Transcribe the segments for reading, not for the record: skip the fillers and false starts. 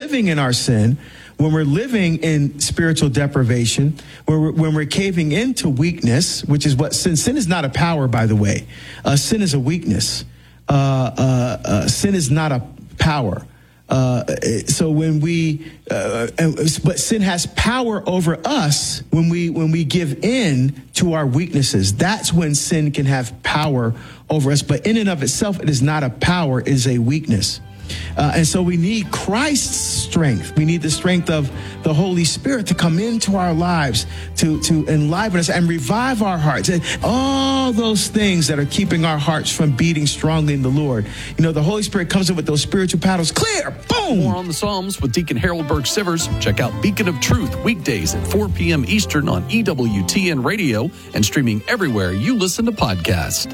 living in our sin, when we're living in spiritual deprivation, when we're caving into weakness, which is what sin is not a power, by the way. Sin is a weakness. Sin is not a power. So when but sin has power over us when we give in to our weaknesses. That's when sin can have power over us. But in and of itself, it is not a power, it is a weakness. And so we need Christ's strength. We need the strength of the Holy Spirit to come into our lives, to enliven us and revive our hearts. And all those things that are keeping our hearts from beating strongly in the Lord. You know, the Holy Spirit comes in with those spiritual paddles. Clear! Boom! More on the Psalms with Deacon Harold Burke-Sivers. Check out Beacon of Truth weekdays at 4 p.m. Eastern on EWTN Radio and streaming everywhere you listen to podcasts.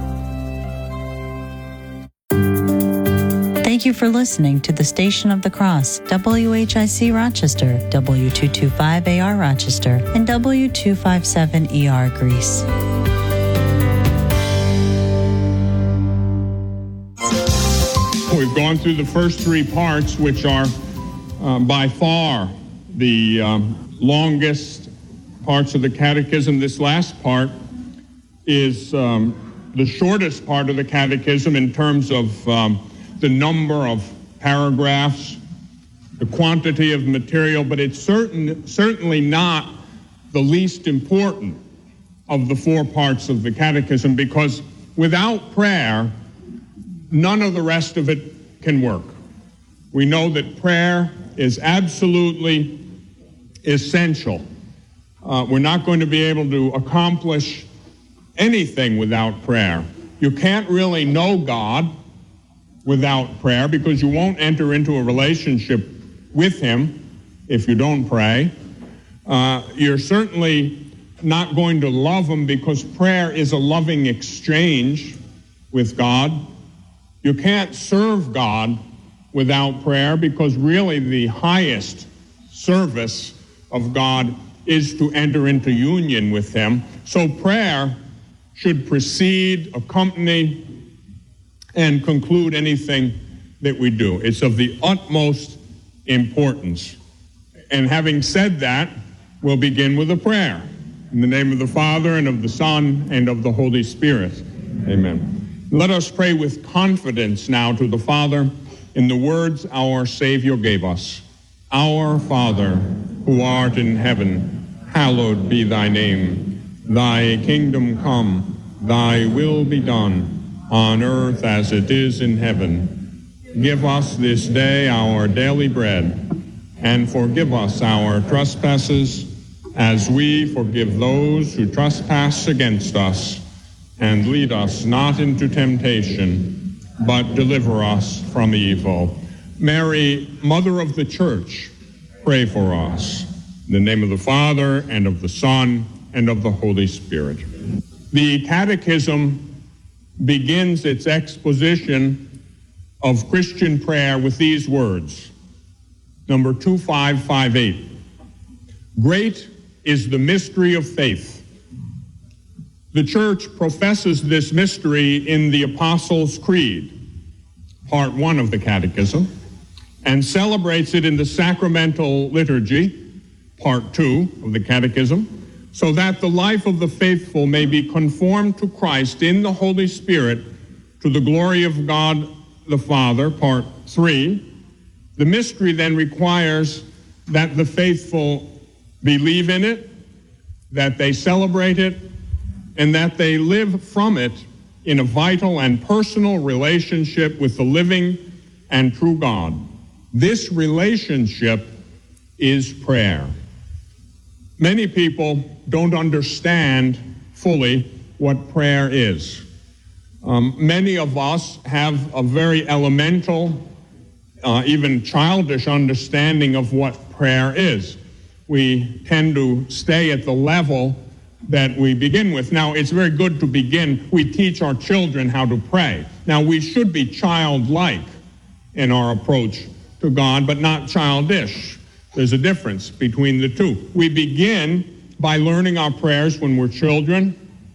Thank you for listening to the Station of the Cross, WHIC Rochester, W225AR Rochester, and W257ER Greece. We've gone through the first three parts, which are by far the longest parts of the catechism. This last part is the shortest part of the catechism in terms of the number of paragraphs, the quantity of material, but it's certainly not the least important of the four parts of the catechism, because without prayer, none of the rest of it can work. We know that prayer is absolutely essential. We're not going to be able to accomplish anything without prayer. You can't really know God without prayer, because you won't enter into a relationship with him if you don't pray. You're certainly not going to love him, because prayer is a loving exchange with God. You can't serve God without prayer, because really the highest service of God is to enter into union with him. So prayer should precede, accompany, and conclude anything that we do. It's of the utmost importance. And having said that, we'll begin with a prayer. In the name of the Father, and of the Son, and of the Holy Spirit. Amen. Let us pray with confidence now to the Father in the words our Savior gave us. Our Father, who art in heaven, hallowed be thy name. Thy kingdom come, thy will be done, on earth as it is in heaven. Give us this day our daily bread, and forgive us our trespasses, as we forgive those who trespass against us. And lead us not into temptation, but deliver us from evil. Mary, Mother of the Church, pray for us. In the name of the Father, and of the Son, and of the Holy Spirit. The Catechism begins its exposition of Christian prayer with these words. Number 2558. Great is the mystery of faith. The Church professes this mystery in the Apostles' Creed, part 1 of the Catechism, and celebrates it in the Sacramental Liturgy, part 2 of the Catechism, so that the life of the faithful may be conformed to Christ in the Holy Spirit to the glory of God the Father, part 3. The mystery then requires that the faithful believe in it, that they celebrate it, and that they live from it in a vital and personal relationship with the living and true God. This relationship is prayer. Many people don't understand fully what prayer is. Many of us have a very elemental, even childish understanding of what prayer is. We tend to stay at the level that we begin with. Now, it's very good to begin. We teach our children how to pray. Now, we should be childlike in our approach to God, but not childish. There's a difference between the two. We begin by learning our prayers when we're children.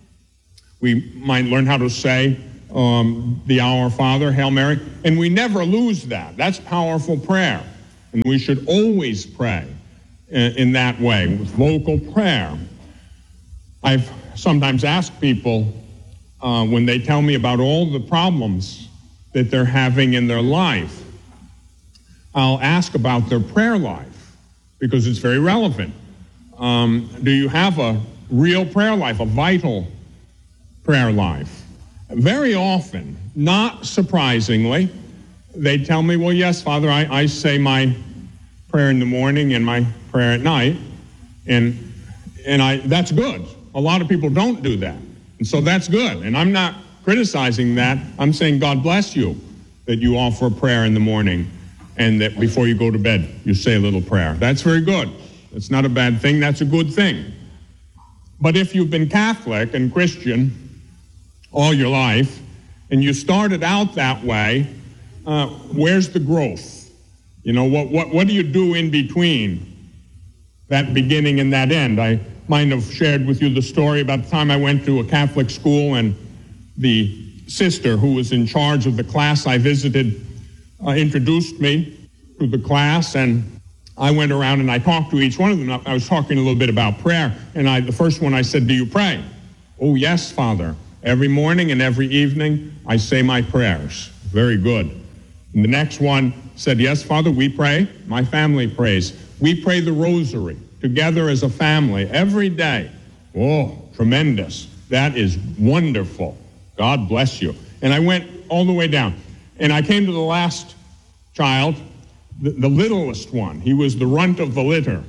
We might learn how to say the Our Father, Hail Mary, and we never lose that. That's powerful prayer. And we should always pray in that way, with vocal prayer. I've sometimes asked people when they tell me about all the problems that they're having in their life, I'll ask about their prayer life because it's very relevant. Do you have a real prayer life, a vital prayer life? Very often, not surprisingly, they tell me, well, yes, Father, I say my prayer in the morning and my prayer at night, and that's good. A lot of people don't do that, and so that's good. And I'm not criticizing that. I'm saying God bless you that you offer a prayer in the morning and that before you go to bed, you say a little prayer. That's very good. It's not a bad thing. That's a good thing. But if you've been Catholic and Christian all your life, and you started out that way, where's the growth? You know, what do you do in between that beginning and that end? I might have shared with you the story about the time I went to a Catholic school, and the sister who was in charge of the class I visited introduced me to the class, and I went around and I talked to each one of them. I was talking a little bit about prayer, and the first one I said, do you pray? Oh, yes, Father. Every morning and every evening, I say my prayers. Very good. And the next one said, yes, Father, we pray. My family prays. We pray the rosary together as a family every day. Oh, tremendous. That is wonderful. God bless you. And I went all the way down. And I came to the last child, the littlest one. He was the runt of the litter.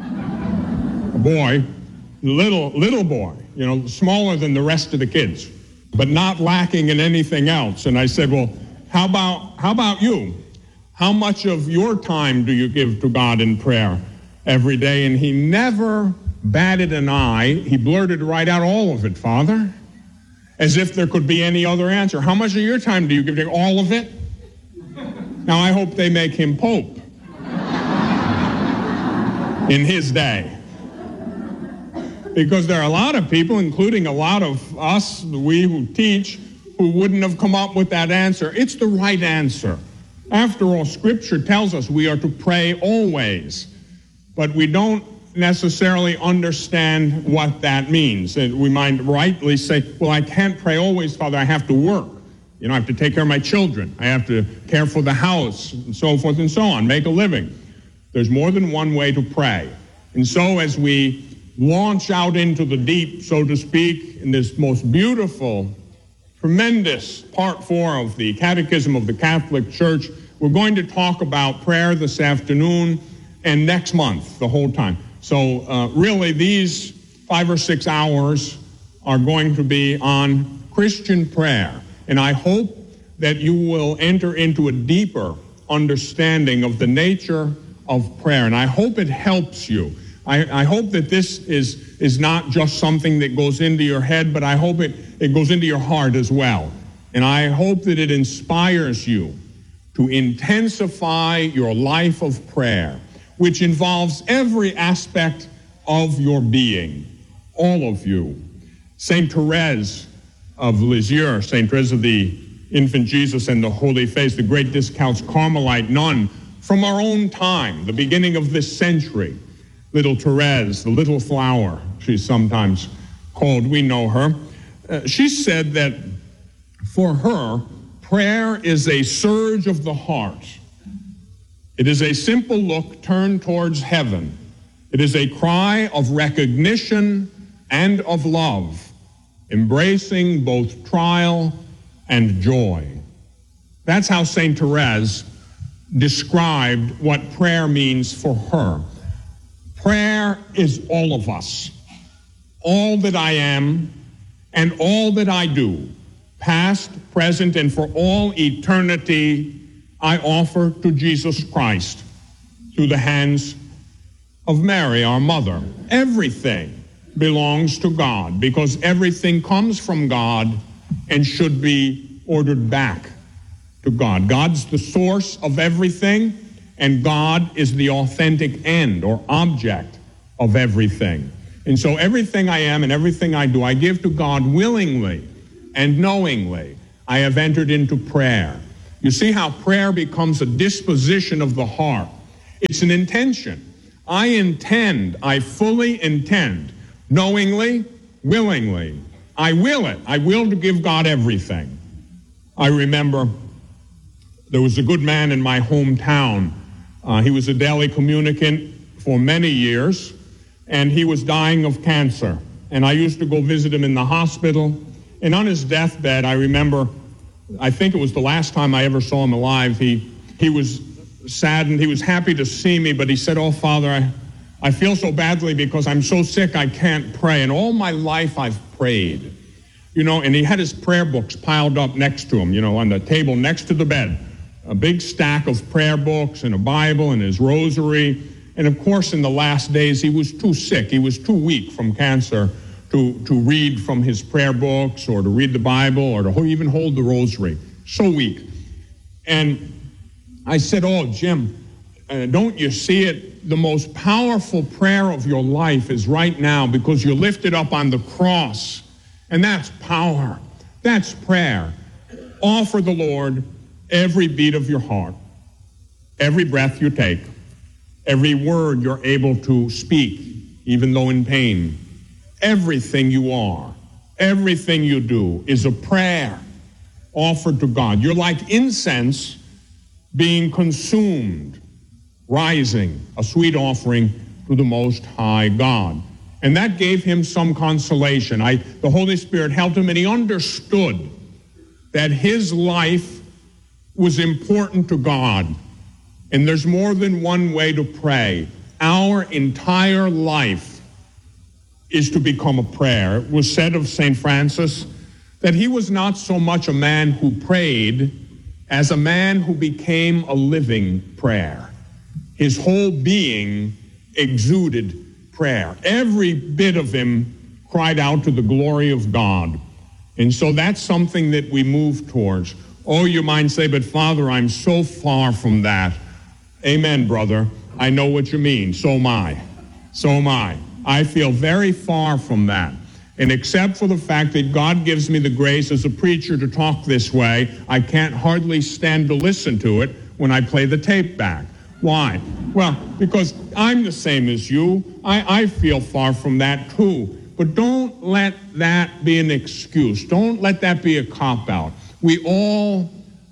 A boy, little boy, you know, smaller than the rest of the kids, but not lacking in anything else. And I said, well, how about you? How much of your time do you give to God in prayer every day? And he never batted an eye. He blurted right out, all of it, Father, as if there could be any other answer. How much of your time do you give to all of it? Now, I hope they make him Pope in his day. Because there are a lot of people, including a lot of us, we who teach, who wouldn't have come up with that answer. It's the right answer. After all, Scripture tells us we are to pray always, but we don't necessarily understand what that means. And we might rightly say, well, I can't pray always, Father, I have to work. You know, I have to take care of my children. I have to care for the house, and so forth and so on, make a living. There's more than one way to pray. And so as we launch out into the deep, so to speak, in this most beautiful, tremendous Part 4 of the Catechism of the Catholic Church, we're going to talk about prayer this afternoon and next month, the whole time. So really, these 5 or 6 hours are going to be on Christian prayer. And I hope that you will enter into a deeper understanding of the nature of prayer. And I hope it helps you. I hope that this is not just something that goes into your head, but I hope it goes into your heart as well. And I hope that it inspires you to intensify your life of prayer, which involves every aspect of your being, all of you. St. Therese of Lisieux, St. Therese of the Infant Jesus and the Holy Face, the great Discalced Carmelite nun from our own time, the beginning of this century. Little Therese, the little flower, she's sometimes called, we know her. She said that for her, prayer is a surge of the heart. It is a simple look turned towards heaven. It is a cry of recognition and of love, embracing both trial and joy. That's how St. Therese described what prayer means for her. Prayer is all of us, all that I am and all that I do, past, present, and for all eternity, I offer to Jesus Christ through the hands of Mary, our mother. Everything belongs to God because everything comes from God and should be ordered back to God. God's the source of everything, and God is the authentic end or object of everything. And so everything I am and everything I do, I give to God willingly and knowingly. I have entered into prayer. You see how prayer becomes a disposition of the heart. It's an intention. I fully intend, knowingly, willingly. I will it. I will to give God everything. I remember there was a good man in my hometown. He was a daily communicant for many years, and he was dying of cancer. And I used to go visit him in the hospital. And on his deathbed, I remember, I think it was the last time I ever saw him alive, he was saddened. He was happy to see me, but he said, "Oh, Father, I feel so badly because I'm so sick I can't pray. And all my life I've prayed." And he had his prayer books piled up next to him, on the table next to the bed. A big stack of prayer books and a Bible and his rosary. And of course, in the last days, he was too sick. He was too weak from cancer to read from his prayer books or to read the Bible or to even hold the rosary. So weak. And I said, "Oh, Jim, don't you see it? The most powerful prayer of your life is right now because you're lifted up on the cross. And that's power. That's prayer. Offer the Lord every beat of your heart, every breath you take, every word you're able to speak, even though in pain. Everything you are, everything you do is a prayer offered to God. You're like incense being consumed, rising, a sweet offering to the Most High God." And that gave him some consolation. The Holy Spirit helped him, and he understood that his life was important to God. And there's more than one way to pray. Our entire life is to become a prayer. It was said of St. Francis that he was not so much a man who prayed as a man who became a living prayer. His whole being exuded prayer. Every bit of him cried out to the glory of God. And so that's something that we move towards. Oh, you might say, "But Father, I'm so far from that." Amen, brother. I know what you mean. So am I. So am I. I feel very far from that. And except for the fact that God gives me the grace as a preacher to talk this way, I can't hardly stand to listen to it when I play the tape back. Why? Well, because I'm the same as you. I feel far from that too. But don't let that be an excuse. Don't let that be a cop-out. We all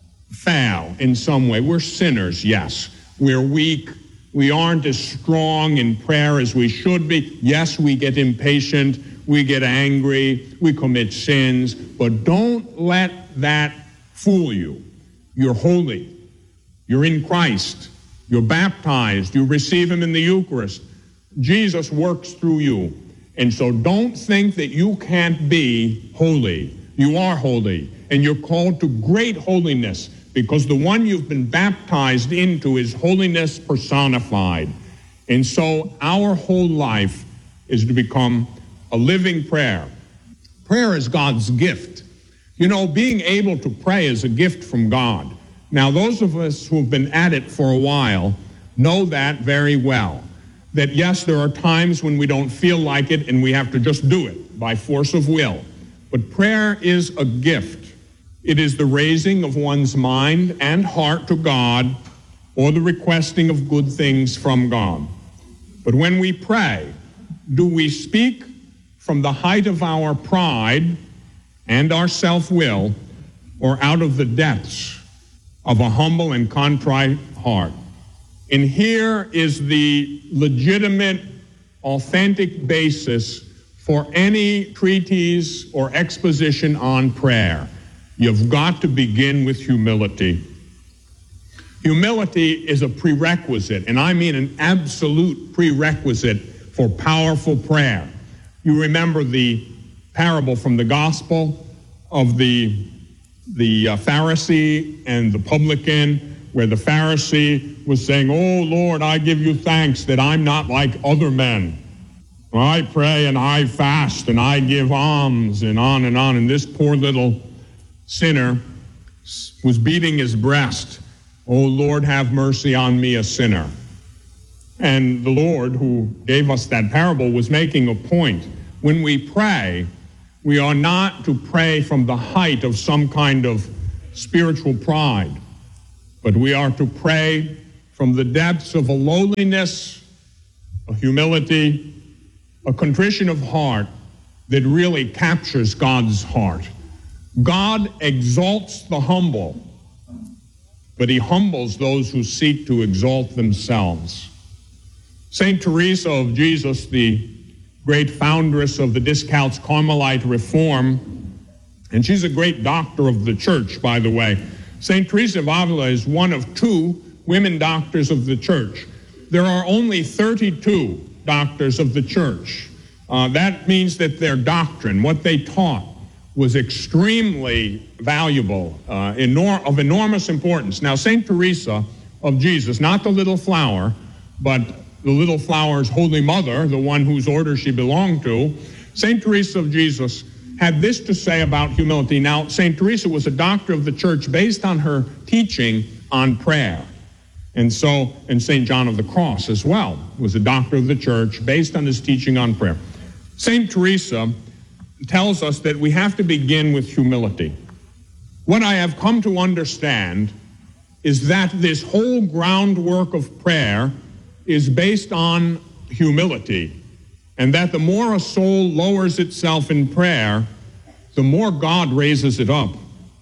fail in some way. We're sinners, yes. We're weak. We aren't as strong in prayer as we should be. Yes, we get impatient. We get angry. We commit sins. But don't let that fool you. You're holy. You're in Christ. You're baptized. You receive him in the Eucharist. Jesus works through you. And so don't think that you can't be holy. You are holy. And you're called to great holiness because the one you've been baptized into is holiness personified. And so our whole life is to become a living prayer. Prayer is God's gift. Being able to pray is a gift from God. Now, those of us who have been at it for a while know that very well. That yes, there are times when we don't feel like it and we have to just do it by force of will. But prayer is a gift. It is the raising of one's mind and heart to God or the requesting of good things from God. But when we pray, do we speak from the height of our pride and our self-will or out of the depths of a humble and contrite heart? And here is the legitimate, authentic basis for any treatise or exposition on prayer. You've got to begin with humility. Humility is a prerequisite, and I mean an absolute prerequisite for powerful prayer. You remember the parable from the gospel of the Pharisee and the publican, where the Pharisee was saying, "Oh, Lord, I give you thanks that I'm not like other men. I pray and I fast and I give alms," and on and on. And this poor little sinner was beating his breast. "Oh, Lord, have mercy on me, a sinner." And the Lord, who gave us that parable, was making a point. When we pray, we are not to pray from the height of some kind of spiritual pride, but we are to pray from the depths of a lowliness, a humility, a contrition of heart that really captures God's heart. God exalts the humble, but he humbles those who seek to exalt themselves. St. Teresa of Jesus, the great foundress of the Discalced Carmelite reform, and she's a great doctor of the church, by the way. St. Teresa of Avila is one of 2 women doctors of the church. There are only 32 doctors of the church. That means that their doctrine, what they taught, was extremely valuable, of enormous importance. Now, St. Teresa of Jesus, not the little flower, but the little flower's holy mother, the one whose order she belonged to, St. Teresa of Jesus had this to say about humility. Now, St. Teresa was a doctor of the church based on her teaching on prayer. And St. John of the Cross as well was a doctor of the church based on his teaching on prayer. St. Teresa tells us that we have to begin with humility. What I have come to understand is that this whole groundwork of prayer is based on humility, and that the more a soul lowers itself in prayer, the more God raises it up.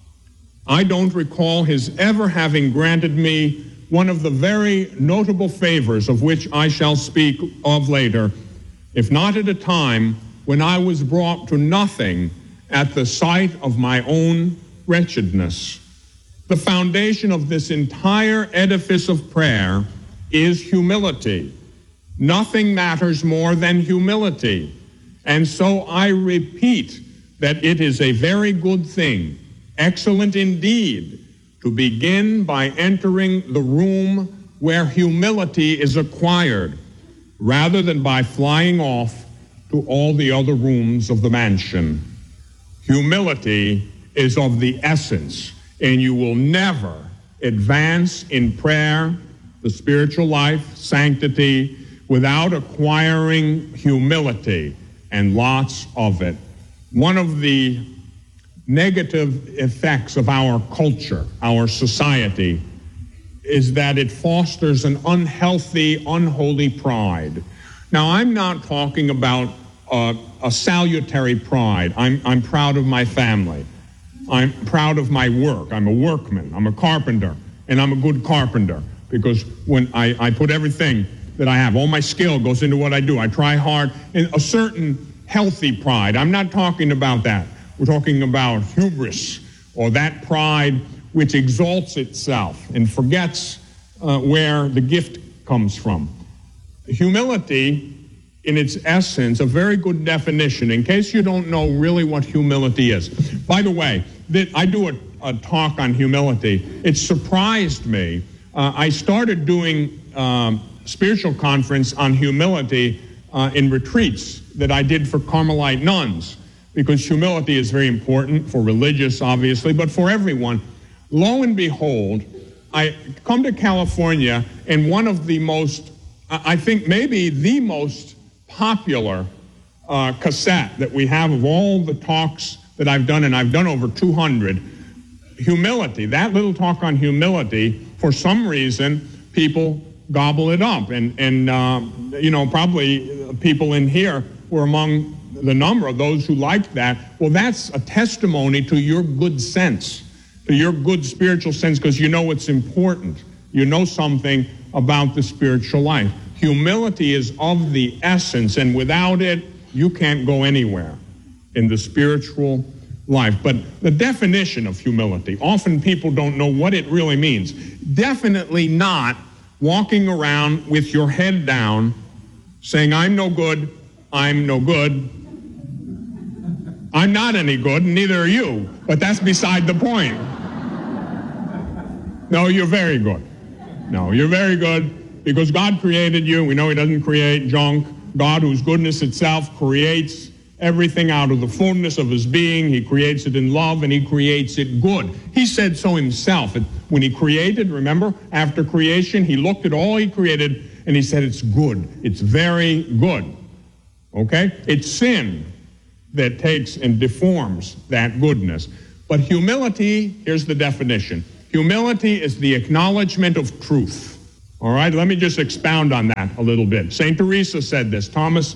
I don't recall his ever having granted me one of the very notable favors of which I shall speak of later, if not at a time when I was brought to nothing at the sight of my own wretchedness. The foundation of this entire edifice of prayer is humility. Nothing matters more than humility. And so I repeat that it is a very good thing, excellent indeed, to begin by entering the room where humility is acquired, rather than by flying off to all the other rooms of the mansion. Humility is of the essence, and you will never advance in prayer, the spiritual life, sanctity, without acquiring humility, and lots of it. One of the negative effects of our culture, our society, is that it fosters an unhealthy, unholy pride. Now, I'm not talking about a salutary pride. I'm proud of my family. I'm proud of my work. I'm a workman. I'm a carpenter, and I'm a good carpenter, because when I put everything that I have, all my skill goes into what I do. I try hard, and a certain healthy pride. I'm not talking about that. We're talking about hubris, or that pride which exalts itself and forgets where the gift comes from. Humility, in its essence, a very good definition, in case you don't know really what humility is. By the way, I do a talk on humility. It surprised me. I started doing spiritual conference on humility in retreats that I did for Carmelite nuns, because humility is very important for religious, obviously, but for everyone. Lo and behold, I come to California, and one of the most, I think maybe the most popular cassette that we have of all the talks that I've done, and I've done over 200, humility, that little talk on humility, for some reason, people gobble it up. And probably people in here were among the number of those who liked that. Well, that's a testimony to your good sense, to your good spiritual sense, because you know it's important. You know something about the spiritual life. Humility is of the essence, and without it, you can't go anywhere in the spiritual life. But the definition of humility, often people don't know what it really means. Definitely not walking around with your head down, saying, I'm no good, I'm no good, I'm not any good, and neither are you. But that's beside the point. No, you're very good. No, you're very good, because God created you. We know he doesn't create junk. God, whose goodness itself creates everything out of the fullness of his being. He creates it in love, and he creates it good. He said so himself. When he created, remember, after creation, he looked at all he created, and he said, it's good. It's very good. Okay? It's sin that takes and deforms that goodness. But humility, here's the definition. Humility is the acknowledgement of truth. All right, let me just expound on that a little bit. St. Teresa said this.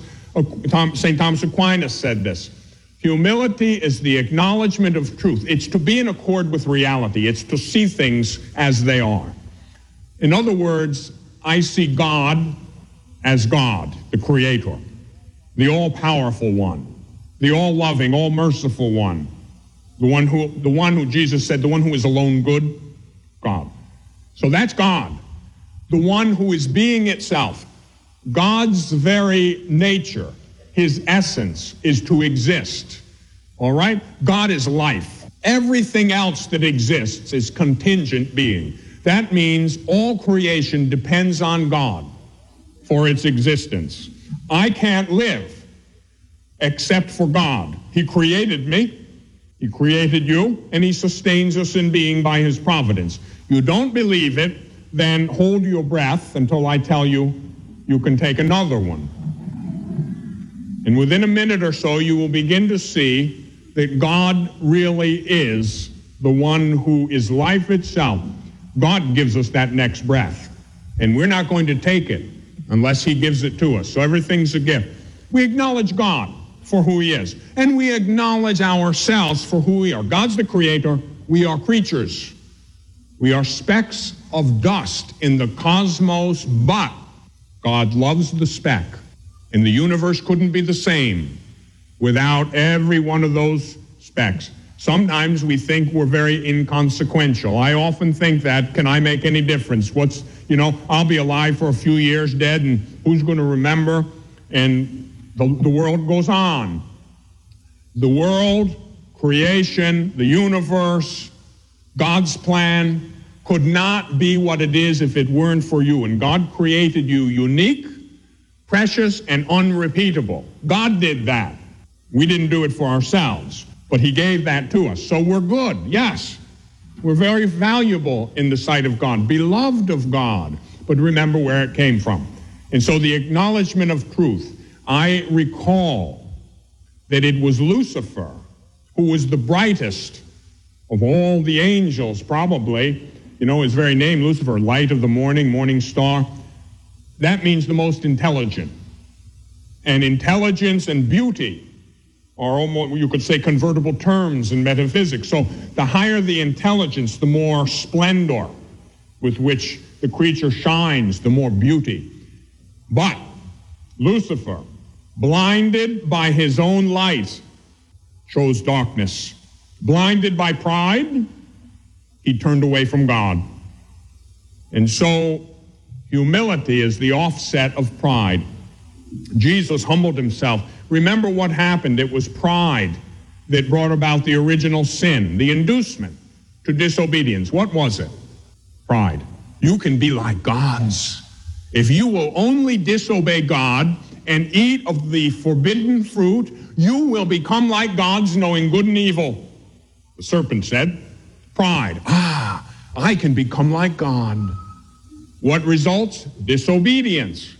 St. Thomas Aquinas said this. Humility is the acknowledgement of truth. It's to be in accord with reality. It's to see things as they are. In other words, I see God as God, the Creator, the all-powerful one, the all-loving, all-merciful one, the one who Jesus said, the one who is alone good, God. So that's God, the one who is being itself. God's very nature, his essence, is to exist. All right? God is life. Everything else that exists is contingent being. That means all creation depends on God for its existence. I can't live except for God. He created me, he created you, and he sustains us in being by his providence. You don't believe it, then hold your breath until I tell you you can take another one. And within a minute or so, you will begin to see that God really is the one who is life itself. God gives us that next breath, and we're not going to take it unless he gives it to us. So everything's a gift. We acknowledge God for who he is, and we acknowledge ourselves for who we are. God's the creator. We are creatures. We are specks of dust in the cosmos, but God loves the speck, and the universe couldn't be the same without every one of those specks. Sometimes we think we're very inconsequential. I often think that, can I make any difference? I'll be alive for a few years, dead, and who's going to remember? And the world goes on. The world, creation, the universe, God's plan could not be what it is if it weren't for you. And God created you unique, precious, and unrepeatable. God did that. We didn't do it for ourselves, but he gave that to us. So we're good, yes. We're very valuable in the sight of God, beloved of God, but remember where it came from. And so the acknowledgement of truth, I recall that it was Lucifer who was the brightest of all the angels, probably. His very name, Lucifer, light of the morning, morning star. That means the most intelligent. And intelligence and beauty are almost, you could say, convertible terms in metaphysics. So the higher the intelligence, the more splendor with which the creature shines, the more beauty. But Lucifer, blinded by his own light, chose darkness. Blinded by pride, he turned away from God. And so humility is the offset of pride. Jesus humbled himself. Remember what happened. It was pride that brought about the original sin, the inducement to disobedience. What was it? Pride. You can be like gods. If you will only disobey God and eat of the forbidden fruit, you will become like gods, knowing good and evil. The serpent said, pride. I can become like God. What results? Disobedience.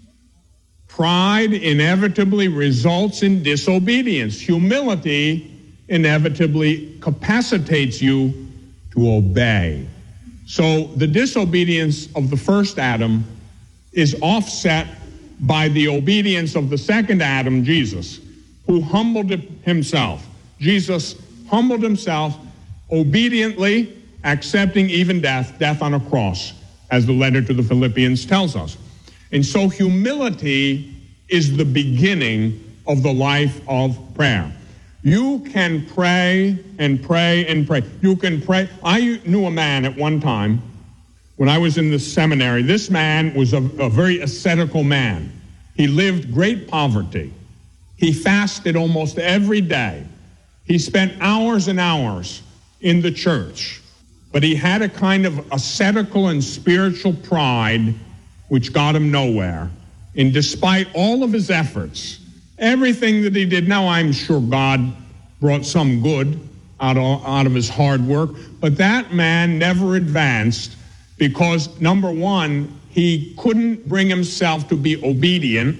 Pride inevitably results in disobedience. Humility inevitably capacitates you to obey. So the disobedience of the first Adam is offset by the obedience of the second Adam, Jesus, who humbled himself. Jesus humbled himself, obediently accepting even death on a cross, as the letter to the Philippians tells us. And so humility is the beginning of the life of prayer. You can pray and pray and pray. You can pray. I knew a man at one time when I was in the seminary. This man was a very ascetical man. He lived great poverty. He fasted almost every day. He spent hours and hours in the church. But he had a kind of ascetical and spiritual pride which got him nowhere. And despite all of his efforts, everything that he did, now I'm sure God brought some good out of his hard work, but that man never advanced because, number one, he couldn't bring himself to be obedient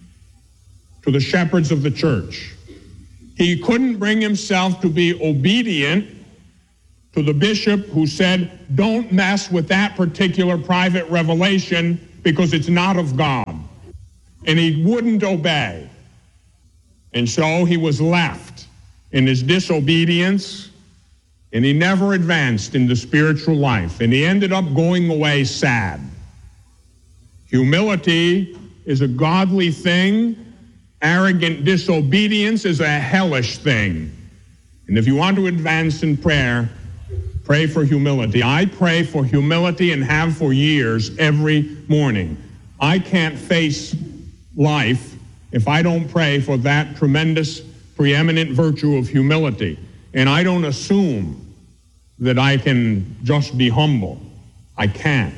to the shepherds of the church. He couldn't bring himself to be obedient to the bishop who said, don't mess with that particular private revelation because it's not of God. And he wouldn't obey. And so he was left in his disobedience, and he never advanced in the spiritual life. And he ended up going away sad. Humility is a godly thing. Arrogant disobedience is a hellish thing. And if you want to advance in prayer, pray for humility. I pray for humility and have for years every morning. I can't face life if I don't pray for that tremendous, preeminent virtue of humility. And I don't assume that I can just be humble. I can't.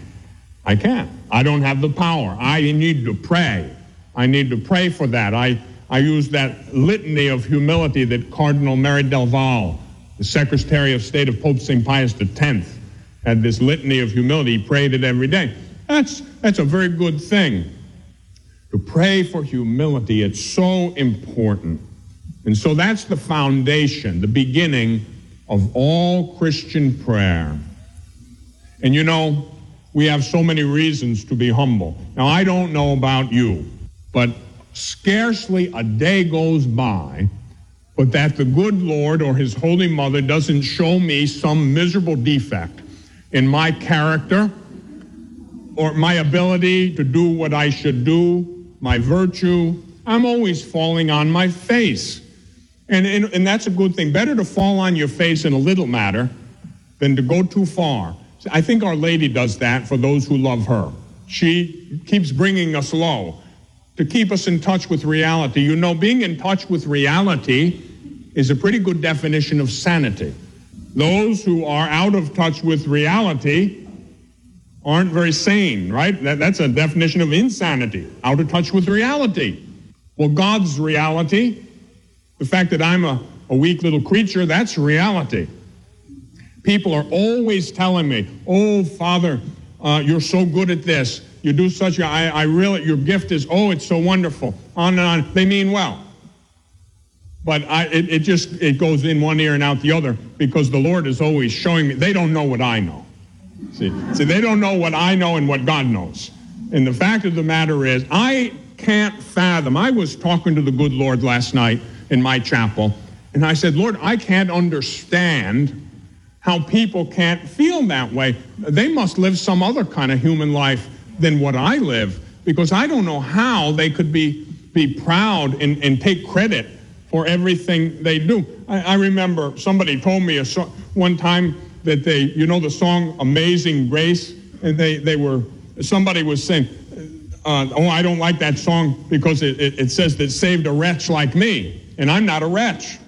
I don't have the power. I need to pray. I need to pray for that. I use that litany of humility that Cardinal Mary del Val, the Secretary of State of Pope St. Pius X, had this litany of humility. He prayed it every day. That's a very good thing. To pray for humility, it's so important. And so that's the foundation, the beginning of all Christian prayer. And you know, we have so many reasons to be humble. Now, I don't know about you, but scarcely a day goes by but that the good Lord or his Holy Mother doesn't show me some miserable defect in my character or my ability to do what I should do, my virtue. I'm always falling on my face. And that's a good thing. Better to fall on your face in a little matter than to go too far. I think Our Lady does that for those who love her. She keeps bringing us low to keep us in touch with reality. You know, being in touch with reality is a pretty good definition of sanity. Those who are out of touch with reality aren't very sane, right? That's a definition of insanity, out of touch with reality. Well, God's reality, the fact that I'm a weak little creature, that's reality. People are always telling me, oh, Father, you're so good at this. You do such your gift is, oh, it's so wonderful. On and on. They mean well. But it goes in one ear and out the other because the Lord is always showing me. They don't know what I know. See, they don't know what I know and what God knows. And the fact of the matter is, I can't fathom. I was talking to the good Lord last night in my chapel, and I said, Lord, I can't understand how people can't feel that way. They must live some other kind of human life than what I live, because I don't know how they could be proud and take credit for everything they do. I remember somebody told me one time that the song Amazing Grace, and somebody was saying, I don't like that song because it says that saved a wretch like me, and I'm not a wretch.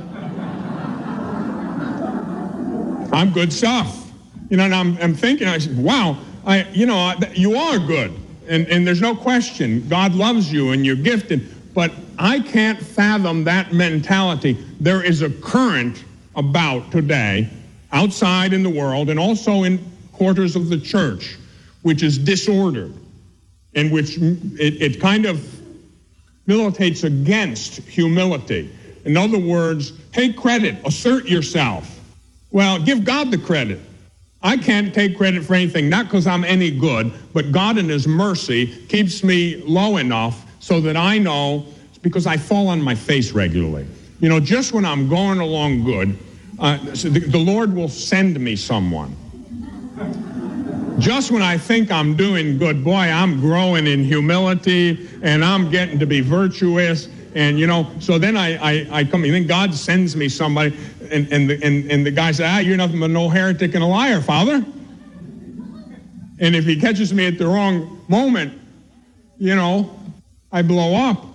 I'm good stuff. And I'm thinking, I said, wow, you are good. And there's no question. God loves you and you're gifted. But I can't fathom that mentality. There is a current about today, outside in the world and also in quarters of the church, which is disordered, and which it kind of militates against humility. In other words, take credit, assert yourself. Well, give God the credit. I can't take credit for anything, not because I'm any good, but God in his mercy keeps me low enough so that I know, because I fall on my face regularly. Just when I'm going along good, the Lord will send me someone. Just when I think I'm doing good, boy, I'm growing in humility and I'm getting to be virtuous. And, so then I come, and then God sends me somebody, and the guy says, you're nothing but no heretic and a liar, Father. And if he catches me at the wrong moment, I blow up.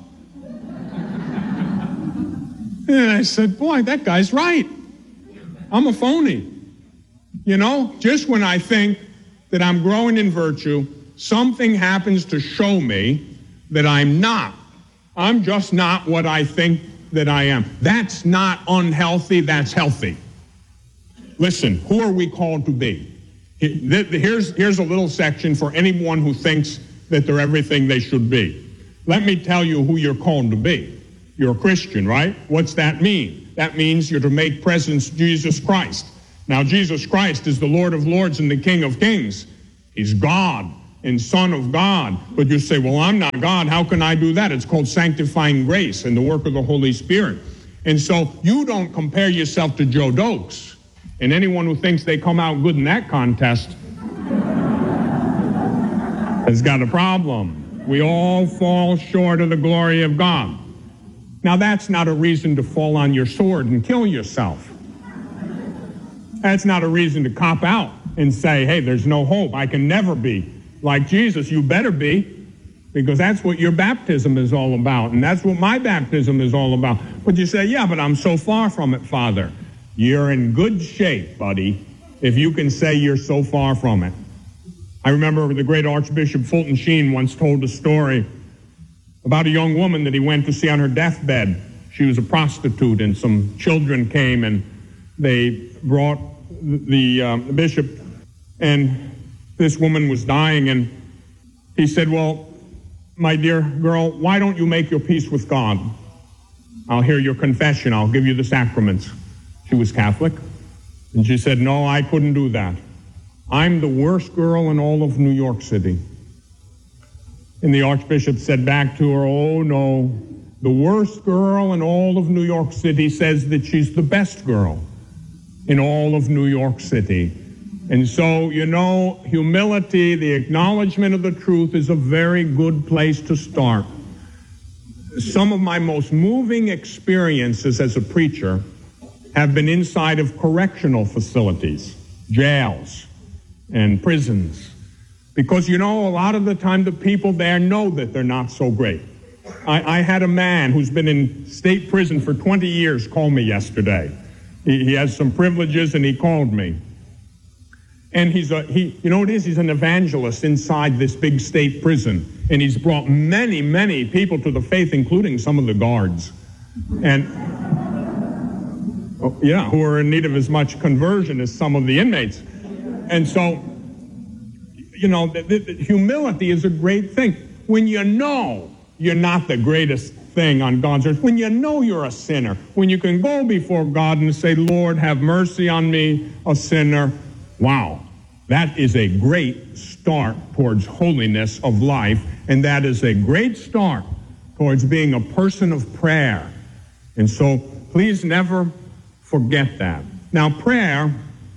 And I said, boy, that guy's right. I'm a phony. Just when I think that I'm growing in virtue, something happens to show me that I'm not. I'm just not what I think that I am. That's not unhealthy, that's healthy. Listen, who are we called to be? Here's a little section for anyone who thinks that they're everything they should be. Let me tell you who you're called to be. You're a Christian, right? What's that mean? That means you're to make presence Jesus Christ. Now, Jesus Christ is the Lord of Lords and the King of Kings. He's God and Son of God. But you say, well, I'm not God. How can I do that? It's called sanctifying grace and the work of the Holy Spirit. And so you don't compare yourself to Joe Dokes. And anyone who thinks they come out good in that contest has got a problem. We all fall short of the glory of God. Now, that's not a reason to fall on your sword and kill yourself. That's not a reason to cop out and say, hey, there's no hope. I can never be like Jesus. You better be, because that's what your baptism is all about, and that's what my baptism is all about. But you say, yeah, but I'm so far from it, Father. You're in good shape, buddy, if you can say you're so far from it. I remember the great Archbishop Fulton Sheen once told a story about a young woman that he went to see on her deathbed. She was a prostitute, and some children came, and they brought the bishop, and this woman was dying, and he said, well, my dear girl, why don't you make your peace with God? I'll hear your confession. I'll give you the sacraments. She was Catholic, and she said, no, I couldn't do that. I'm the worst girl in all of New York City. And the Archbishop said back to her, oh, no, the worst girl in all of New York City says that she's the best girl in all of New York City. And so, you know, humility, the acknowledgement of the truth is a very good place to start. Some of my most moving experiences as a preacher have been inside of correctional facilities, jails, and prisons. Because, you know, a lot of the time the people there know that they're not so great. I had a man who's been in state prison for 20 years call me yesterday. He has some privileges, and he called me. And you know what it is? He's an evangelist inside this big state prison. And he's brought many, many people to the faith, including some of the guards. And, who are in need of as much conversion as some of the inmates. And so, you know, humility is a great thing. When you know you're not the greatest thing on God's earth, when you know you're a sinner, when you can go before God and say, Lord, have mercy on me, a sinner. Wow, that is a great start towards holiness of life, and that is a great start towards being a person of prayer. And so please never forget that. Now, prayer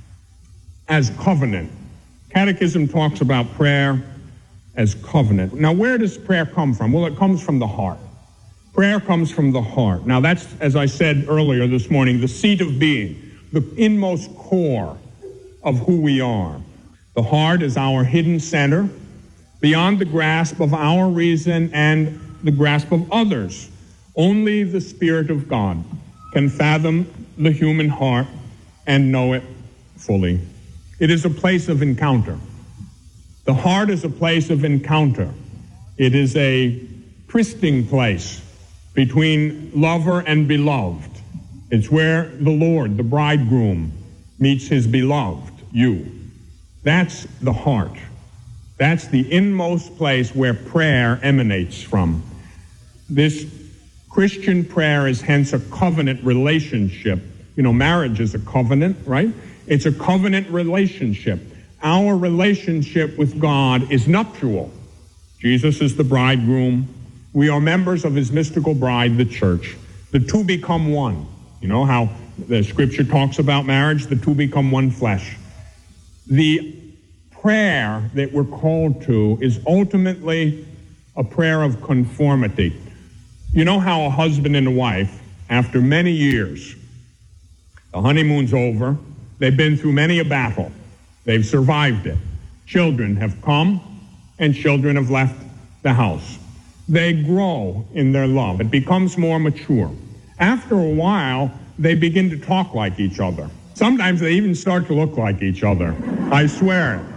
as covenant. Catechism talks about prayer as covenant. Now, where does prayer come from? Well, it comes from the heart. Prayer comes from the heart. Now, that's, as I said earlier this morning, the seat of being, the inmost core of who we are. The heart is our hidden center, beyond the grasp of our reason and the grasp of others. Only the Spirit of God can fathom the human heart and know it fully. It is a place of encounter. The heart is a place of encounter. It is a trysting place between lover and beloved. It's where the Lord, the bridegroom, meets his beloved, you. That's the heart. That's the inmost place where prayer emanates from. This Christian prayer is hence a covenant relationship. You know, marriage is a covenant, right? It's a covenant relationship. Our relationship with God is nuptial. Jesus is the bridegroom. We are members of his mystical bride, the church. The two become one. You know how the scripture talks about marriage? The two become one flesh. The prayer that we're called to is ultimately a prayer of conformity. You know how a husband and a wife, after many years, the honeymoon's over, they've been through many a battle, they've survived it. Children have come, and children have left the house. They grow in their love. It becomes more mature. After a while, they begin to talk like each other. Sometimes they even start to look like each other. I swear it.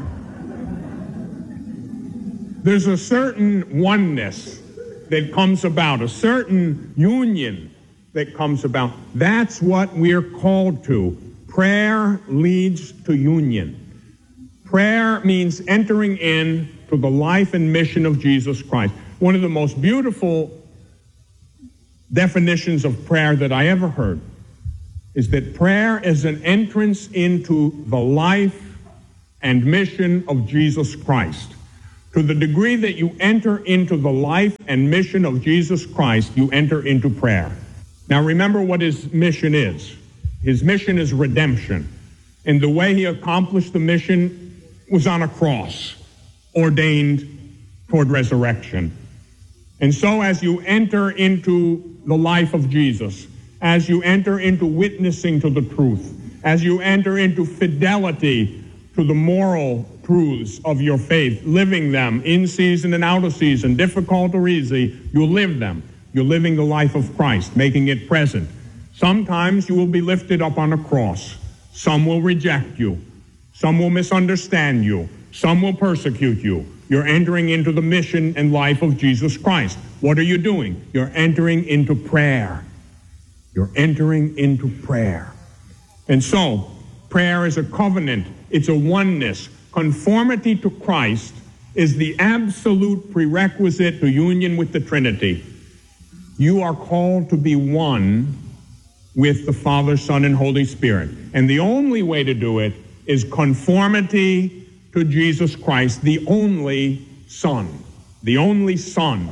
There's a certain oneness that comes about, a certain union that comes about. That's what we're called to. Prayer leads to union. Prayer means entering in to the life and mission of Jesus Christ. One of the most beautiful definitions of prayer that I ever heard is that prayer is an entrance into the life and mission of Jesus Christ. To the degree that you enter into the life and mission of Jesus Christ, you enter into prayer. Now remember what his mission is. His mission is redemption. And the way he accomplished the mission was on a cross, ordained toward resurrection. And so as you enter into the life of Jesus, as you enter into witnessing to the truth, as you enter into fidelity to the moral truths of your faith, living them in season and out of season, difficult or easy, you live them. You're living the life of Christ, making it present. Sometimes you will be lifted up on a cross. Some will reject you. Some will misunderstand you. Some will persecute you. You're entering into the mission and life of Jesus Christ. What are you doing? You're entering into prayer. You're entering into prayer. And so, prayer is a covenant. It's a oneness. Conformity to Christ is the absolute prerequisite to union with the Trinity. You are called to be one with the Father, Son, and Holy Spirit. And the only way to do it is conformity to Jesus Christ, the only Son. The only Son.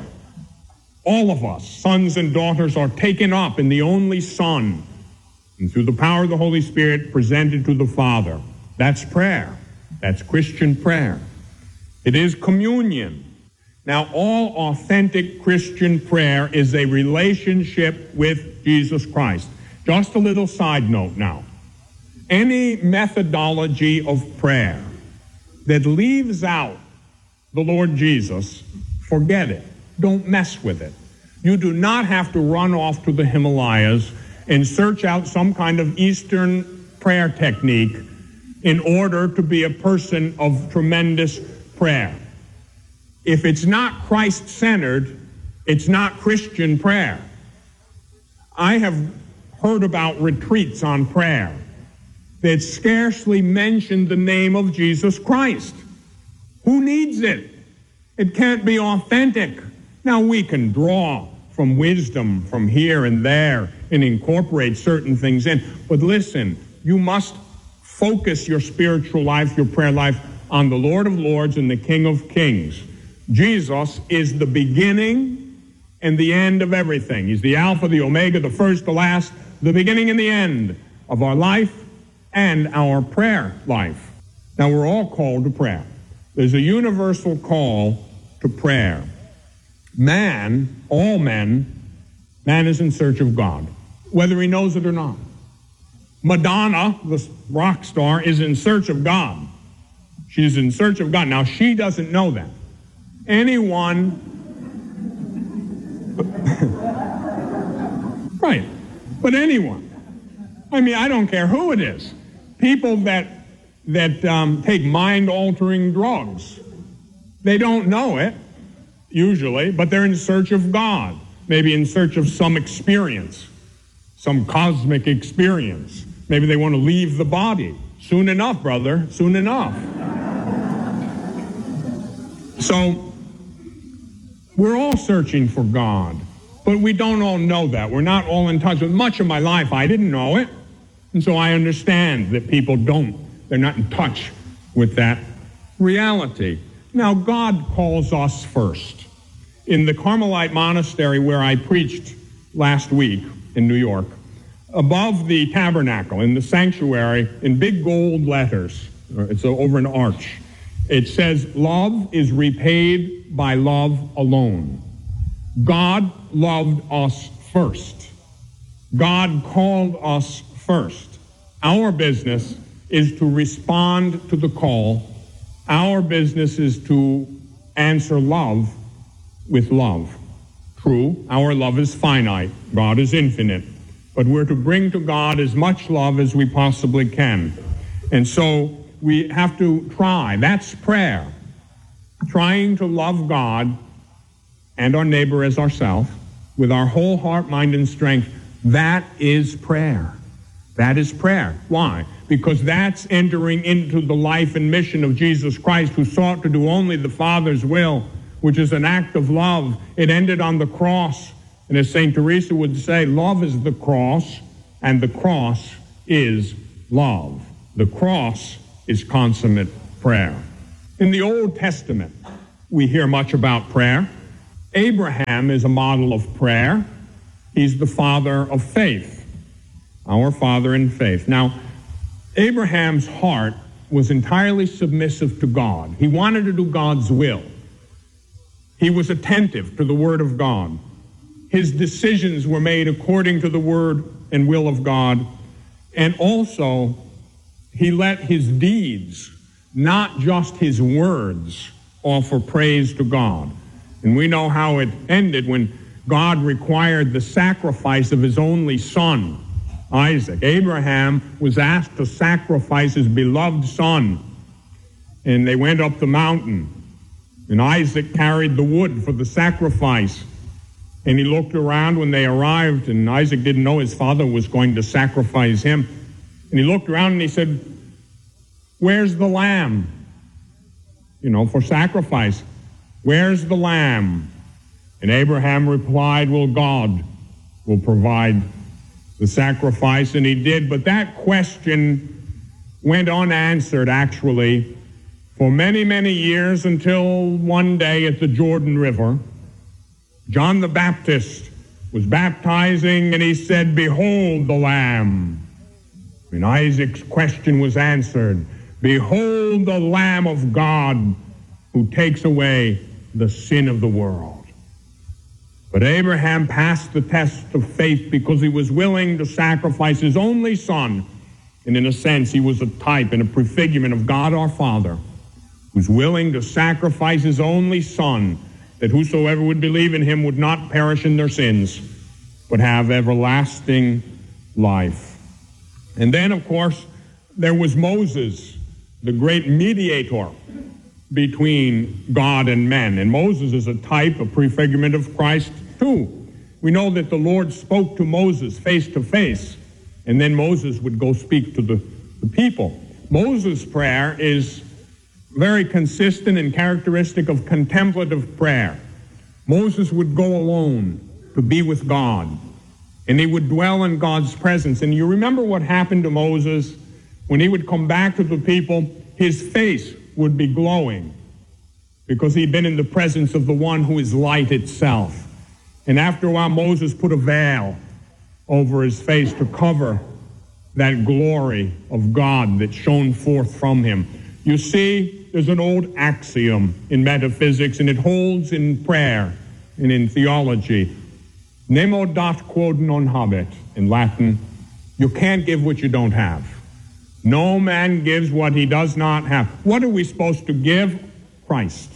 All of us, sons and daughters, are taken up in the only Son, and through the power of the Holy Spirit presented to the Father. That's prayer. That's Christian prayer. It is communion. Now, all authentic Christian prayer is a relationship with Jesus Christ. Just a little side note now. Any methodology of prayer that leaves out the Lord Jesus, forget it. Don't mess with it. You do not have to run off to the Himalayas and search out some kind of Eastern prayer technique in order to be a person of tremendous prayer. If it's not Christ-centered, it's not Christian prayer. I have heard about retreats on prayer that scarcely mention the name of Jesus Christ. Who needs it? It can't be authentic. Now, we can draw from wisdom from here and there and incorporate certain things in, but listen, you must focus your spiritual life, your prayer life, on the Lord of Lords and the King of Kings. Jesus is the beginning and the end of everything. He's the Alpha, the Omega, the first, the last, the beginning and the end of our life and our prayer life. Now, we're all called to prayer. There's a universal call to prayer. Man, all men, man is in search of God, whether he knows it or not. Madonna, the rock star, is in search of God. She's in search of God. Now, she doesn't know that. Anyone, right, but anyone. I mean, I don't care who it is. People that take mind-altering drugs, they don't know it, usually, but they're in search of God, maybe in search of some experience, some cosmic experience. Maybe they want to leave the body. Soon enough, brother, soon enough. So, we're all searching for God, but we don't all know that. We're not all in touch with much of my life. I didn't know it, and so I understand that people don't. They're not in touch with that reality. Now, God calls us first. In the Carmelite monastery where I preached last week in New York, above the tabernacle, in the sanctuary, in big gold letters, it's over an arch, it says, "Love is repaid by love alone." God loved us first. God called us first. Our business is to respond to the call. Our business is to answer love with love. True, our love is finite. God is infinite. But we're to bring to God as much love as we possibly can. And so we have to try. That's prayer. Trying to love God and our neighbor as ourselves with our whole heart, mind, and strength. That is prayer. That is prayer. Why? Because that's entering into the life and mission of Jesus Christ, who sought to do only the Father's will, which is an act of love. It ended on the cross. And as St. Teresa would say, love is the cross, and the cross is love. The cross is consummate prayer. In the Old Testament, we hear much about prayer. Abraham is a model of prayer. He's the father of faith, our father in faith. Now, Abraham's heart was entirely submissive to God. He wanted to do God's will. He was attentive to the Word of God. His decisions were made according to the Word and will of God. And also, he let his deeds, not just his words, offer praise to God. And we know how it ended when God required the sacrifice of his only son, Isaac. Abraham was asked to sacrifice his beloved son. And they went up the mountain. And Isaac carried the wood for the sacrifice. And he looked around when they arrived, and Isaac didn't know his father was going to sacrifice him. And he looked around and he said, "Where's the lamb? For sacrifice. Where's the lamb?" And Abraham replied, "Well, God will provide the sacrifice," and he did. But that question went unanswered, actually, for many, many years, until one day at the Jordan River, John the Baptist was baptizing, and he said, "Behold the Lamb." And Isaac's question was answered, "Behold the Lamb of God who takes away the sin of the world." But Abraham passed the test of faith because he was willing to sacrifice his only son. And in a sense, he was a type and a prefigurement of God our Father, who's willing to sacrifice his only son, that whosoever would believe in him would not perish in their sins, but have everlasting life. And then, of course, there was Moses, the great mediator between God and men. And Moses is a type, a prefigurement of Christ too. We know that the Lord spoke to Moses face to face, and then Moses would go speak to the people. Moses' prayer is very consistent and characteristic of contemplative prayer. Moses would go alone to be with God, and he would dwell in God's presence. And you remember what happened to Moses? When he would come back to the people, his face would be glowing because he'd been in the presence of the one who is light itself. And after a while, Moses put a veil over his face to cover that glory of God that shone forth from him. You see, there's an old axiom in metaphysics, and it holds in prayer and in theology. Nemo dat quod non habet, in Latin. You can't give what you don't have. No man gives what he does not have. What are we supposed to give? Christ.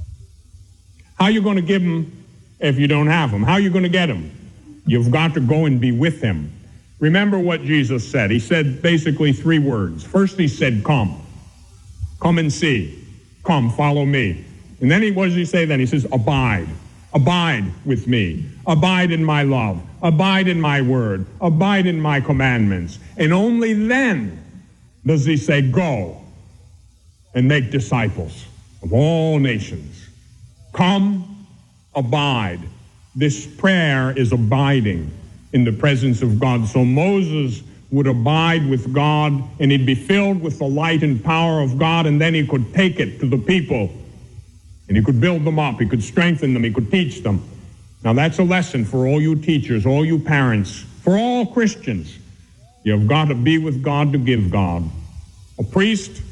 How are you going to give him if you don't have him? How are you going to get him? You've got to go and be with him. Remember what Jesus said. He said basically three words. First he said, "Come. Come and see. Come, follow me." And then what does he say then? He says, "Abide. Abide with me. Abide in my love. Abide in my word. Abide in my commandments." And only then does he say, "Go and make disciples of all nations." Come, abide. This prayer is abiding in the presence of God. So Moses would abide with God, and he'd be filled with the light and power of God, and then he could take it to the people, and he could build them up, he could strengthen them, he could teach them. Now that's a lesson for all you teachers, all you parents, for all Christians. You've got to be with God to give God. Priests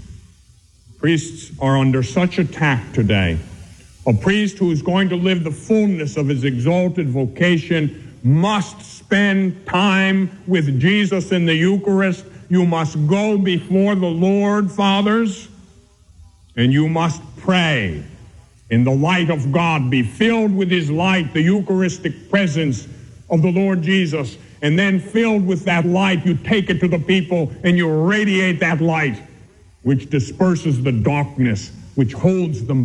are under such attack today. A priest who is going to live the fullness of his exalted vocation must spend time with Jesus in the Eucharist. You must go before the Lord, fathers, and you must pray in the light of God. Be filled with his light, the Eucharistic presence of the Lord Jesus, and then filled with that light, you take it to the people and you radiate that light, which disperses the darkness, which holds them.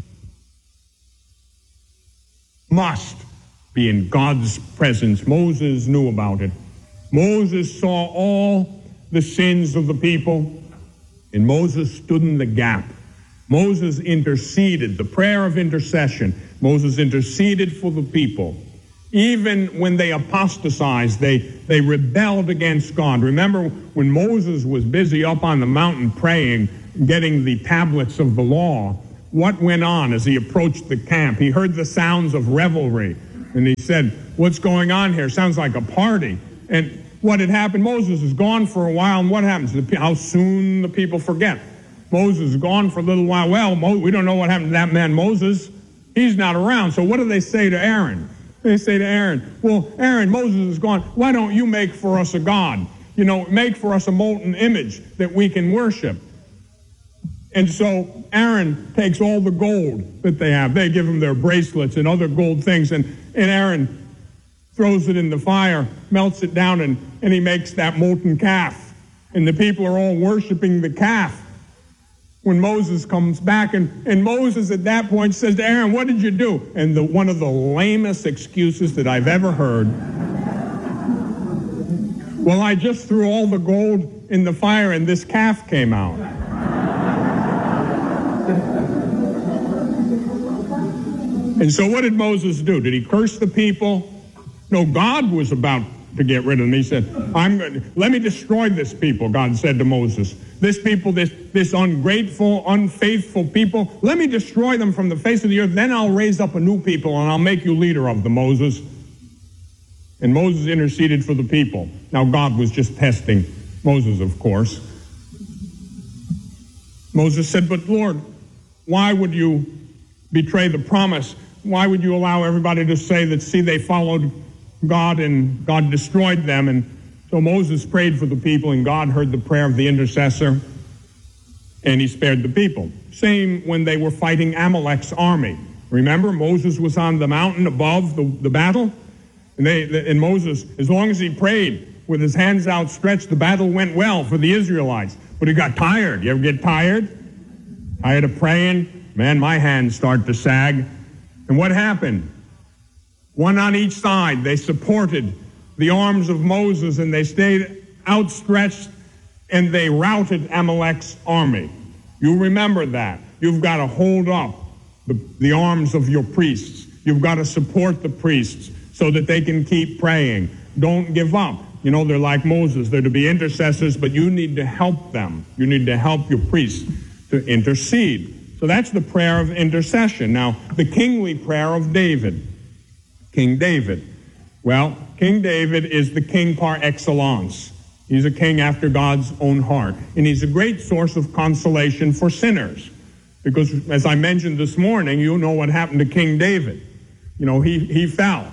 Must be in God's presence. Moses knew about it. Moses saw all the sins of the people, and Moses stood in the gap. Moses interceded, the prayer of intercession. Moses interceded for the people Even when they apostatized, they rebelled against God. Remember when Moses was busy up on the mountain praying, getting the tablets of the law, what went on as he approached the camp? He heard the sounds of revelry, and he said, "What's going on here? Sounds like a party." And what had happened, Moses is gone for a while, and what happens? How soon the people forget. Moses is gone for a little while. Well, we don't know what happened to that man Moses. He's not around. So what do they say to Aaron? They say to Aaron, "Well, Aaron, Moses is gone. Why don't you make for us a god? Make for us a molten image that we can worship." And so Aaron takes all the gold that they have. They give him their bracelets and other gold things. And Aaron throws it in the fire, melts it down, and he makes that molten calf. And the people are all worshiping the calf. When Moses comes back, and Moses at that point says to Aaron, "What did you do?" And one of the lamest excuses that I've ever heard, "Well, I just threw all the gold in the fire and this calf came out." And so what did Moses do? Did he curse the people? No, God was about to get rid of them. He said, "Let me destroy this people," God said to Moses. "This people, this ungrateful, unfaithful people, let me destroy them from the face of the earth. Then I'll raise up a new people, and I'll make you leader of them, Moses." And Moses interceded for the people. Now, God was just testing Moses, of course. Moses said, "But Lord, why would you betray the promise? Why would you allow everybody to say that, see, they followed God and God destroyed them?" And so Moses prayed for the people, and God heard the prayer of the intercessor, and he spared the people. Same when they were fighting Amalek's army. Remember, Moses was on the mountain above the battle, and Moses, as long as he prayed with his hands outstretched, the battle went well for the Israelites. But he got tired. You ever get tired? Tired of praying? Man, my hands start to sag. And what happened? One on each side, they supported the arms of Moses, and they stayed outstretched, and they routed Amalek's army. You remember that. You've got to hold up the arms of your priests. You've got to support the priests so that they can keep praying. Don't give up. They're like Moses. They're to be intercessors, but you need to help them. You need to help your priests to intercede. So that's the prayer of intercession. Now, the kingly prayer of David. King David. Well, King David is the king par excellence. He's a king after God's own heart. And he's a great source of consolation for sinners. Because, as I mentioned this morning, you know what happened to King David. He fell.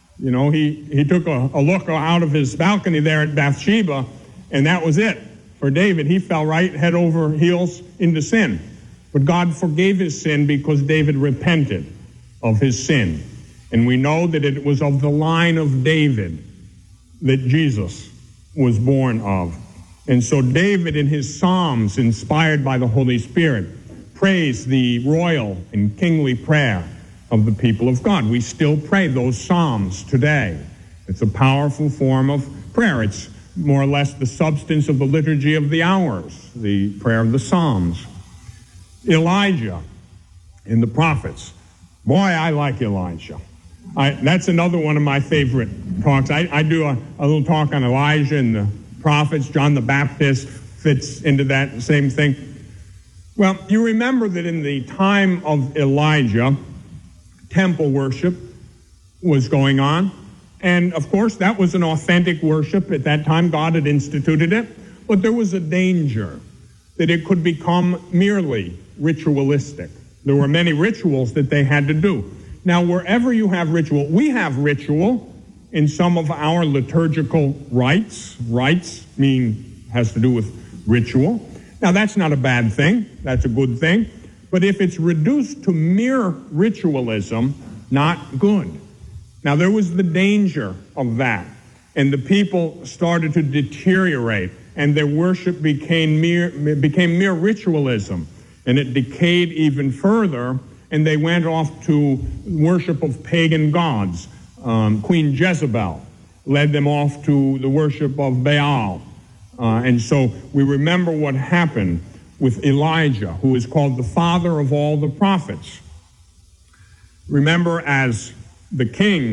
He took a look out of his balcony there at Bathsheba, and that was it for David. He fell right head over heels into sin. But God forgave his sin because David repented of his sin. And we know that it was of the line of David that Jesus was born of. And so David, in his Psalms, inspired by the Holy Spirit, praised the royal and kingly prayer of the people of God. We still pray those Psalms today. It's a powerful form of prayer. It's more or less the substance of the liturgy of the hours, the prayer of the Psalms. Elijah and the prophets. Boy, I like Elijah. That's another one of my favorite talks. I do a little talk on Elijah and the prophets. John the Baptist fits into that same thing. Well, you remember that in the time of Elijah, temple worship was going on. And, of course, that was an authentic worship. At that time, God had instituted it. But there was a danger that it could become merely ritualistic. There were many rituals that they had to do. Now, wherever you have ritual, we have ritual in some of our liturgical rites. Rites has to do with ritual. Now, that's not a bad thing. That's a good thing. But if it's reduced to mere ritualism, not good. Now, there was the danger of that. And the people started to deteriorate, and their worship became mere ritualism. And it decayed even further, and they went off to worship of pagan gods. Queen Jezebel led them off to the worship of Baal. And so we remember what happened with Elijah, who is called the father of all the prophets. Remember, as the king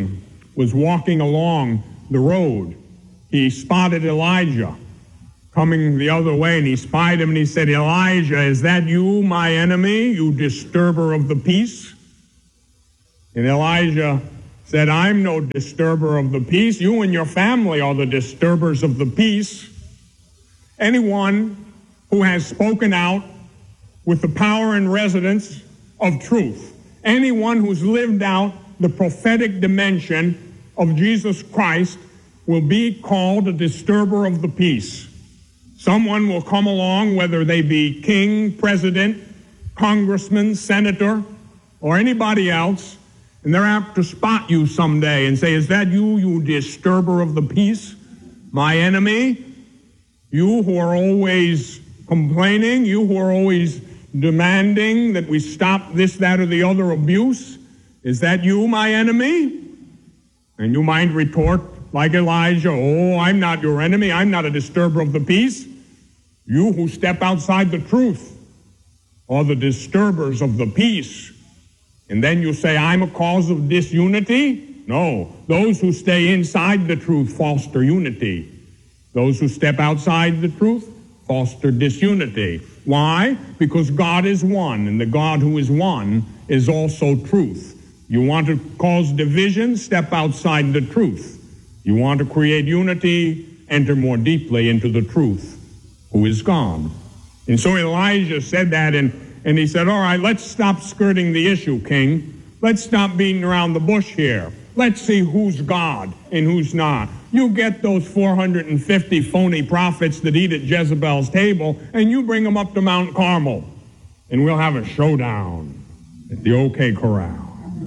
was walking along the road. He spotted Elijah coming the other way, and he spied him, and he said, "Elijah, is that you, my enemy, you disturber of the peace?" And Elijah said, "I'm no disturber of the peace. You and your family are the disturbers of the peace." Anyone who has spoken out with the power and residence of truth, anyone who's lived out the prophetic dimension of Jesus Christ, will be called a disturber of the peace. Someone will come along, whether they be king, president, congressman, senator, or anybody else, and they're apt to spot you someday and say, "Is that you, you disturber of the peace? My enemy? You who are always complaining, you who are always demanding that we stop this, that, or the other abuse? Is that you, my enemy?" And you might retort, like Elijah, "Oh, I'm not your enemy. I'm not a disturber of the peace. You who step outside the truth are the disturbers of the peace." And then you say, "I'm a cause of disunity." No, those who stay inside the truth foster unity. Those who step outside the truth foster disunity. Why? Because God is one, and the God who is one is also truth. You want to cause division? Step outside the truth. You want to create unity? Enter more deeply into the truth, who is God. And so Elijah said that, and he said, "All right, let's stop skirting the issue, King. Let's stop beating around the bush here. Let's see who's God and who's not. You get those 450 phony prophets that eat at Jezebel's table, and you bring them up to Mount Carmel, and we'll have a showdown at the OK Corral."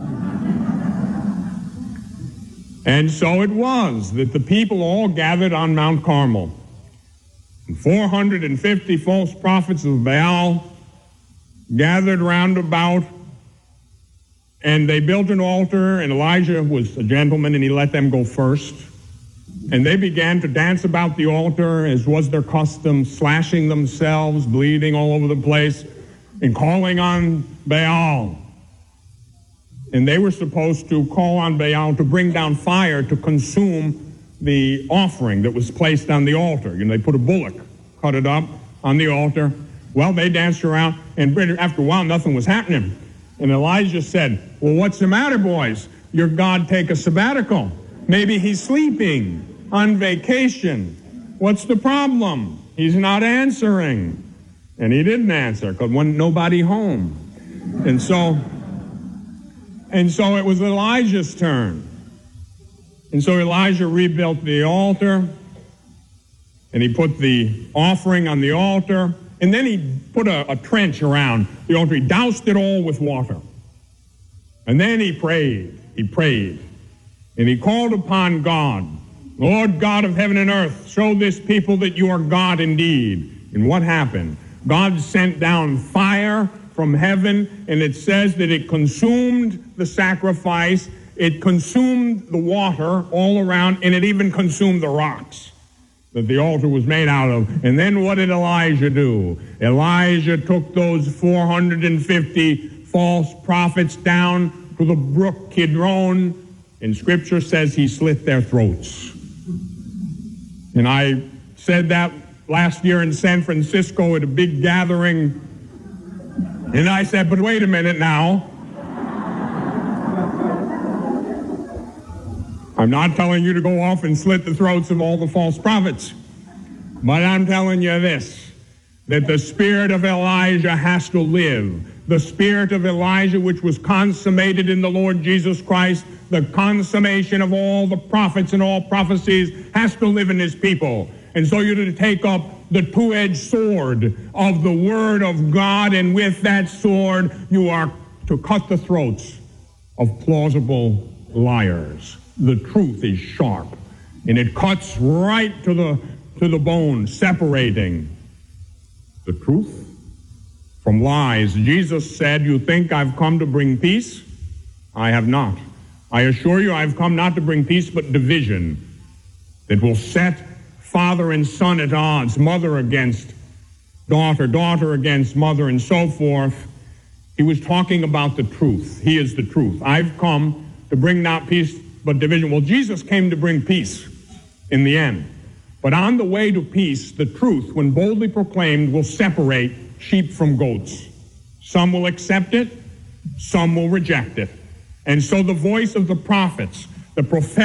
And so it was that the people all gathered on Mount Carmel. And 450 false prophets of Baal gathered round about, and they built an altar, and Elijah was a gentleman, and he let them go first. And they began to dance about the altar, as was their custom, slashing themselves, bleeding all over the place, and calling on Baal. And they were supposed to call on Baal to bring down fire to consume the offering that was placed on the altar. You know, they put a bullock, cut it up on the altar. Well, they danced around, and after a while, nothing was happening. And Elijah said, "Well, what's the matter, boys? Your God take a sabbatical. Maybe he's sleeping on vacation. What's the problem? He's not answering." And he didn't answer because wasn't nobody home. And so it was Elijah's turn. And so Elijah rebuilt the altar, and he put the offering on the altar, and then he put a trench around the altar. He doused it all with water. And then he prayed, and he called upon God. "Lord God of heaven and earth, show this people that you are God indeed." And what happened? God sent down fire from heaven, and it says that it consumed the sacrifice, it consumed the water all around, and it even consumed the rocks that the altar was made out of. And then what did Elijah do? Elijah took those 450 false prophets down to the brook Kidron, and Scripture says he slit their throats. And I said that last year in San Francisco at a big gathering, and I said, but wait a minute now. I'm not telling you to go off and slit the throats of all the false prophets, but I'm telling you this, that the spirit of Elijah has to live. The spirit of Elijah, which was consummated in the Lord Jesus Christ, the consummation of all the prophets and all prophecies, has to live in his people. And so you're to take up the two-edged sword of the Word of God, and with that sword you are to cut the throats of plausible liars. The truth is sharp, and it cuts right to the bone, separating the truth from lies. Jesus said, "You think I've come to bring peace? I have not. I assure you I've come not to bring peace, but division that will set father and son at odds, mother against daughter, daughter against mother, and so forth." He was talking about the truth. He is the truth. I've come to bring not peace but division. Well, Jesus came to bring peace in the end. But on the way to peace, the truth, when boldly proclaimed, will separate sheep from goats. Some will accept it, some will reject it. And so the voice of the prophets, the prophetic